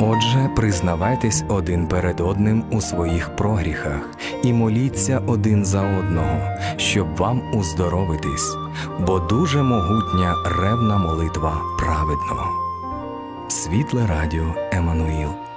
Отже, признавайтесь один перед одним у своїх прогріхах і моліться один за одного, щоб вам уздоровитись, бо дуже могутня ревна молитва праведного. Світле радіо Еммануїл.